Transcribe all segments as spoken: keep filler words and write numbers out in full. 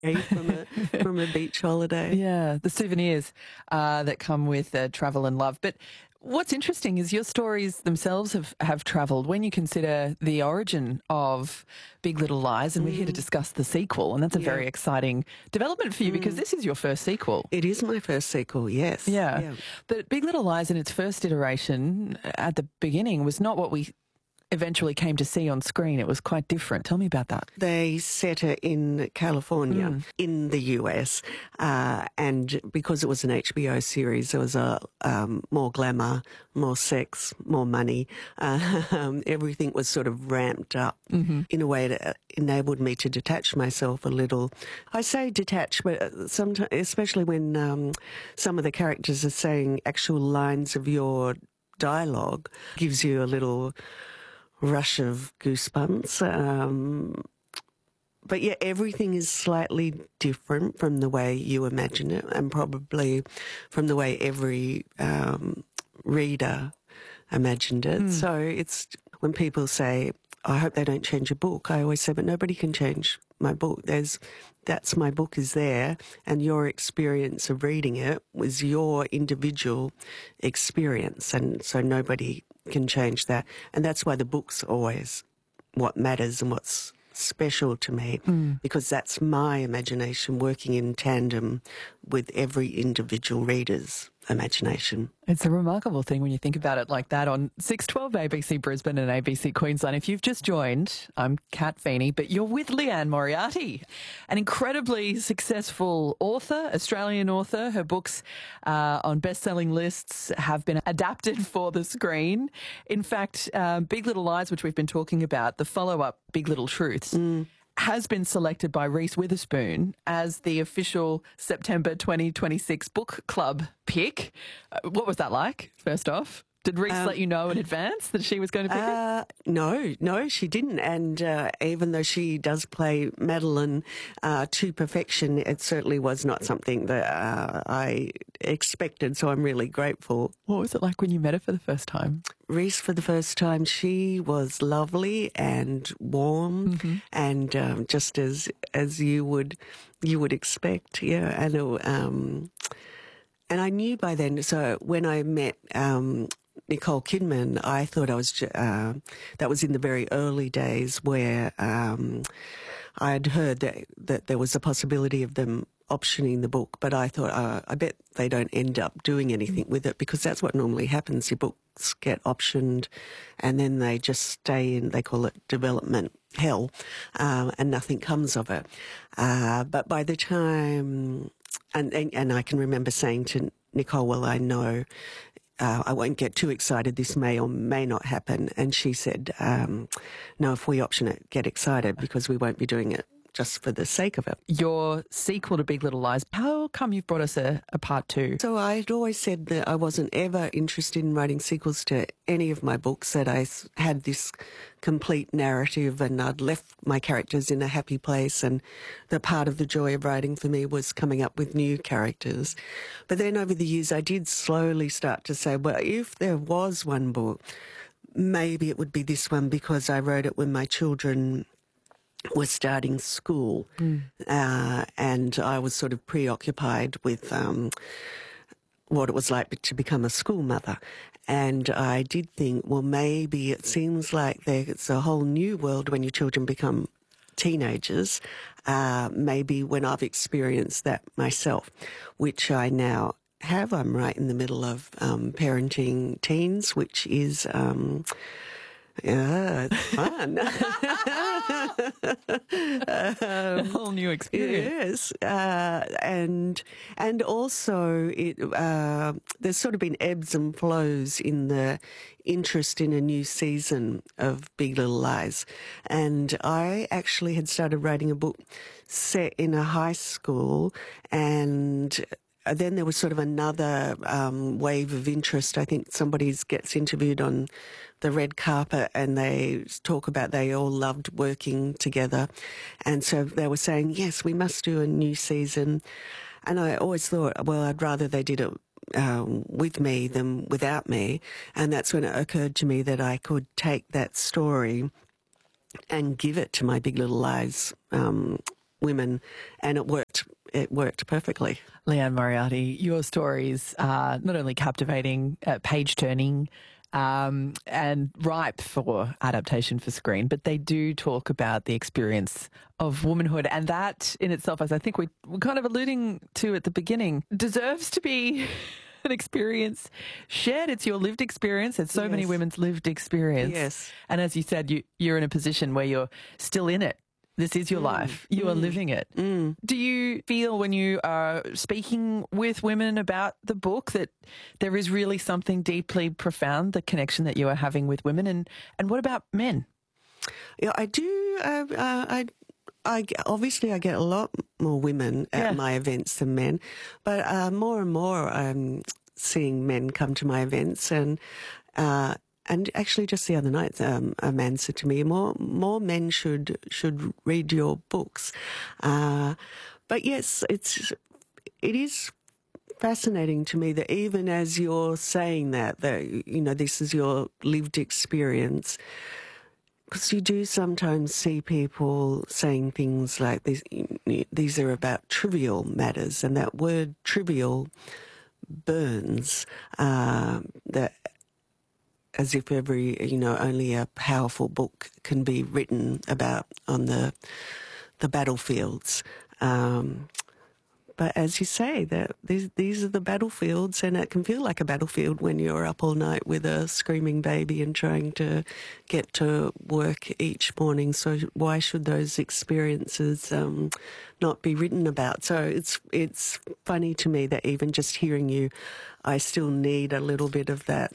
from a from a beach holiday. Yeah, the souvenirs uh, that come with uh, travel and love. But what's interesting is your stories themselves have, have travelled. When you consider the origin of Big Little Lies, and we're here to discuss the sequel, and that's a Yeah. very exciting development for you because this is your first sequel. It is my first sequel, yes. Yeah. yeah. But Big Little Lies in its first iteration at the beginning was not what we eventually came to see on screen. It was quite different. Tell me about that. They set it in California, Mm. in the U S, uh, and because it was an H B O series, there was a um, more glamour, more sex, more money. Uh, um, everything was sort of ramped up Mm-hmm. in a way that enabled me to detach myself a little. I say detach, but sometimes, especially when um, some of the characters are saying actual lines of your dialogue, gives you a little rush of goosebumps. Um, but yeah, everything is slightly different from the way you imagine it, and probably from the way every um, reader imagined it. Mm. So it's when people say, I hope they don't change a book, I always say, but nobody can change my book. There's that's my book is there, and your experience of reading it was your individual experience, and so nobody can change that. And that's why the book's always what matters and what's special to me, Mm. because that's my imagination working in tandem with every individual reader's imagination. It's a remarkable thing when you think about it like that on six twelve A B C Brisbane and A B C Queensland. If you've just joined, I'm Kat Feeney, but you're with Leanne Moriarty, an incredibly successful author, Australian author. Her books uh, on best-selling lists have been adapted for the screen. In fact, uh, Big Little Lies, which we've been talking about, the follow-up Big Little Truths, Mm. has been selected by Reese Witherspoon as the official September twenty twenty-six book club pick. Uh, what was that like, first off? Did Reese Um, let you know in advance that she was going to pick it? Uh, no, no, she didn't. And uh, even though she does play Madeline uh, to perfection, it certainly was not something that uh, I expected. So I'm really grateful. What was it like when you met her for the first time? Reese, for the first time, she was lovely and warm, Mm-hmm. and um, just as as you would you would expect, yeah. And it, um, and I knew by then. So when I met um, Nicole Kidman, I thought I was. Uh, that was in the very early days where um, I had heard that that there was a possibility of them optioning the book, but I thought, uh, I bet they don't end up doing anything with it, because that's what normally happens. Your books get optioned and then they just stay in, they call it development hell, um, and nothing comes of it. Uh, but by the time, and, and, and I can remember saying to Nicole, well, I know Uh, I won't get too excited. This may or may not happen. And she said, um, no, if we option it, get excited, because we won't be doing it just for the sake of it. Your sequel to Big Little Lies, how come you've brought us a, a part two? So I'd always said that I wasn't ever interested in writing sequels to any of my books, that I s- had this complete narrative and I'd left my characters in a happy place, and the part of the joy of writing for me was coming up with new characters. But then over the years I did slowly start to say, well, if there was one book, maybe it would be this one, because I wrote it when my children were starting school, Mm. uh, and I was sort of preoccupied with um, what it was like to become a school mother. And I did think, well, maybe it seems like there's a whole new world when your children become teenagers, uh, maybe when I've experienced that myself, which I now have. I'm right in the middle of um, parenting teens, which is... Um, Yeah, it's fun. A whole new experience. Yes, uh, and and also it uh, there's sort of been ebbs and flows in the interest in a new season of Big Little Lies, and I actually had started writing a book set in a high school, and then there was sort of another um, wave of interest. I think somebody gets interviewed on the red carpet and they talk about they all loved working together. And so they were saying, yes, we must do a new season. And I always thought, well, I'd rather they did it um, with me than without me. And that's when it occurred to me that I could take that story and give it to my Big Little Lies um, women, and it worked. It worked perfectly. Leanne Moriarty, your stories are not only captivating, uh, page-turning, um, and ripe for adaptation for screen, but they do talk about the experience of womanhood, and that in itself, as I think we were kind of alluding to at the beginning, deserves to be an experience shared. It's your lived experience. It's so Yes. many women's lived experience. Yes. And as you said, you, you're in a position where you're still in it. This is your Mm. life. You are Mm. living it. Mm. Do you feel when you are speaking with women about the book that there is really something deeply profound, the connection that you are having with women? And, and what about men? Yeah, I do. Uh, uh, I, I obviously I get a lot more women at Yeah. my events than men, but uh, more and more I'm seeing men come to my events, and uh, and actually just the other night, um, a man said to me, "More more men should should read your books." Uh, but yes, it's it is fascinating to me that even as you're saying that, that you know this is your lived experience. Because you do sometimes see people saying things like these, these are about trivial matters, and that word trivial burns, um, that as if every, you know, only a powerful book can be written about on the the battlefields. Um, But as you say, that these these are the battlefields, and it can feel like a battlefield when you're up all night with a screaming baby and trying to get to work each morning. So why should those experiences um, not be written about? So it's it's funny to me that even just hearing you, I still need a little bit of that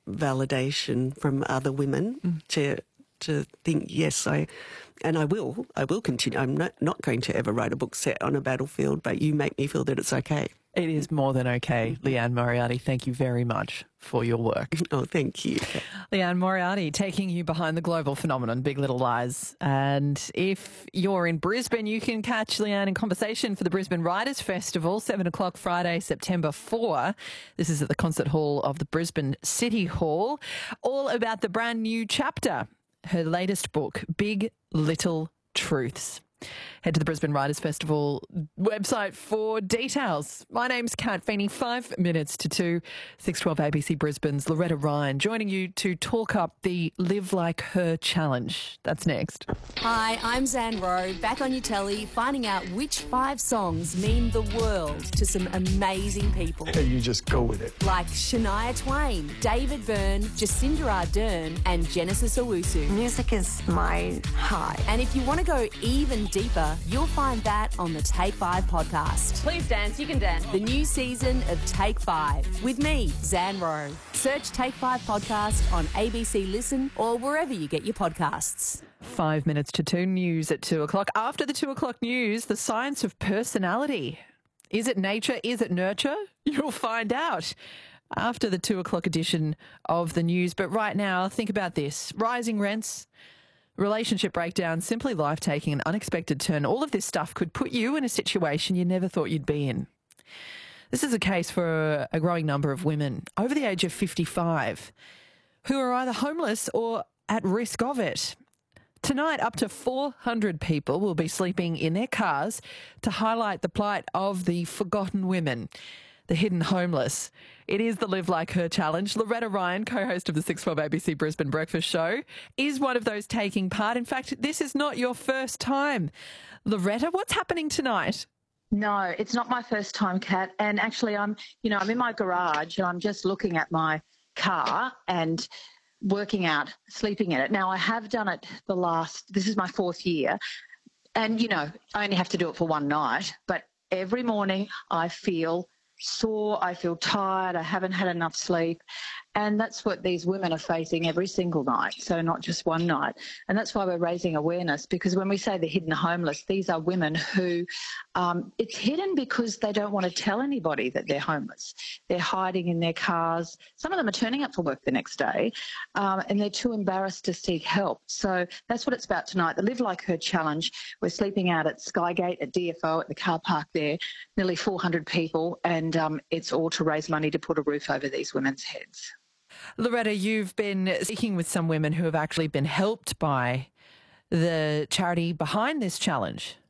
validation from other women mm. to to think, yes, I, and I will, I will continue. I'm not, not going to ever write a book set on a battlefield, but you make me feel that it's okay. It is more than okay. Leanne Moriarty, thank you very much for your work. Oh, thank you. Leanne Moriarty, taking you behind the global phenomenon, Big Little Lies. And if you're in Brisbane, you can catch Leanne in conversation for the Brisbane Writers Festival, seven o'clock Friday, September fourth. This is at the Concert Hall of the Brisbane City Hall. All about the brand new chapter, her latest book, Big Little Truths. Head to the Brisbane Writers Festival website for details. My name's Kat Feeney, five minutes to two, six twelve A B C Brisbane's Loretta Ryan, joining you to talk up the Live Like Her challenge. That's next. Hi, I'm Zan Rowe, back on your telly, finding out which five songs mean the world to some amazing people. You just go with it. Like Shania Twain, David Byrne, Jacinda Ardern and Genesis Owusu. Music is my high. And if you want to go even deeper, you'll find that on the Take Five podcast. Please dance, you can dance. The new season of Take Five with me, Zan Rowe. Search Take Five podcast on A B C Listen or wherever you get your podcasts. Five minutes to two, news at two o'clock. After the two o'clock news, the science of personality. Is it nature? Is it nurture? You'll find out after the two o'clock edition of the news. But right now, think about this. Rising rents, relationship breakdown, simply life taking an unexpected turn. All of this stuff could put you in a situation you never thought you'd be in. This is a case for a growing number of women over the age of fifty-five who are either homeless or at risk of it. Tonight, up to four hundred people will be sleeping in their cars to highlight the plight of the forgotten women, the hidden homeless. It is the Live Like Her challenge. Loretta Ryan, co-host of the six twelve A B C Brisbane Breakfast Show, is one of those taking part. In fact, this is not your first time. Loretta, what's happening tonight? No, it's not my first time, Kat. And actually, I'm, you know, I'm in my garage and I'm just looking at my car and working out, sleeping in it. Now, I have done it the last, this is my fourth year. And, you know, I only have to do it for one night. But every morning I feel sore, I feel tired, I haven't had enough sleep. And that's what these women are facing every single night, so not just one night. And that's why we're raising awareness, because when we say the hidden homeless, these are women who, um, it's hidden because they don't want to tell anybody that they're homeless. They're hiding in their cars. Some of them are turning up for work the next day, um, and they're too embarrassed to seek help. So that's what it's about tonight, the Live Like Her challenge. We're sleeping out at Skygate, at D F O, at the car park there, nearly four hundred people, and um, it's all to raise money to put a roof over these women's heads. Loretta, you've been speaking with some women who have actually been helped by the charity behind this challenge.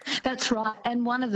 That's right. And one of